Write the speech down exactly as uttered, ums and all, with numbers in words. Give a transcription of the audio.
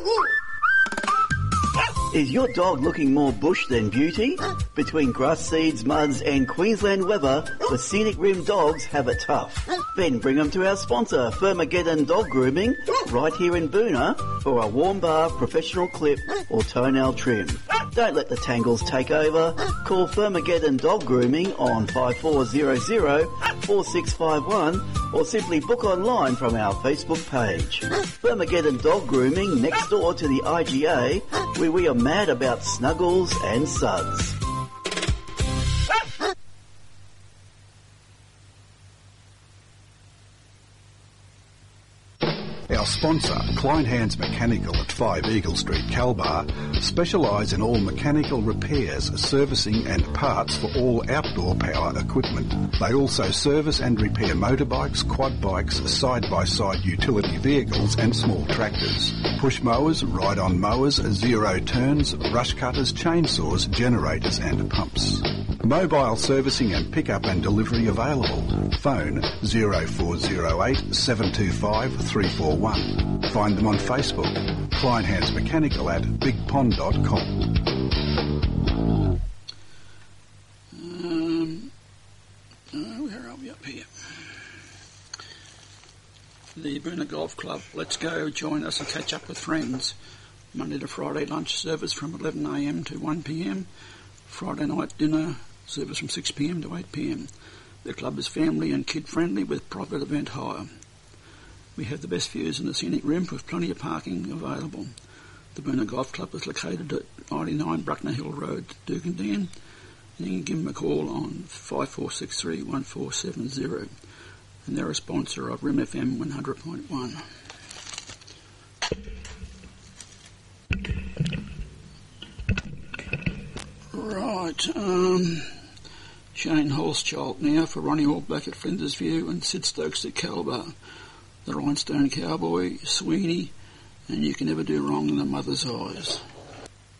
Is your dog looking more bush than beauty? Between grass seeds, muds and Queensland weather, the Scenic Rim dogs have it tough. Then bring them to our sponsor, Firmageddon Dog Grooming, right here in Boonah, for a warm bath, professional clip or toenail trim. Don't let the tangles take over. Call Firmageddon Dog Grooming on five four zero zero, four six five one or simply book online from our Facebook page. Firmageddon Dog Grooming, next door to the I G A, where we are mad about snuggles and suds. Our sponsor, Klein Hands Mechanical at five Eagle Street, Calbar, specialise in all mechanical repairs, servicing and parts for all outdoor power equipment. They also service and repair motorbikes, quad bikes, side-by-side utility vehicles and small tractors. Push mowers, ride-on mowers, zero turns, rush cutters, chainsaws, generators and pumps. Mobile servicing and pick-up and delivery available. Phone zero four zero eight, seven two five, three four one. Find them on Facebook. Klein Hands Mechanical at big pond dot com. Um, uh, where are we up here? The Boonah Golf Club. Let's go join us and catch up with friends. Monday to Friday lunch service from eleven a m to one p m. Friday night dinner service from six p m to eight p m. The club is family and kid friendly with private event hire. We have the best views in the Scenic Rim with plenty of parking available. The Boonah Golf Club is located at ninety-nine Bruckner Hill Road, Dugandan. And you can give them a call on five four six three, one four seven zero. And they're a sponsor of Rim F M one hundred point one. Right, um, Shane Holschild now for Ronnie Allback at Flinders View and Sid Stokes at Calbar. The Rhinestone Cowboy, Sweeney, and You Can Never Do Wrong in a Mother's Eyes.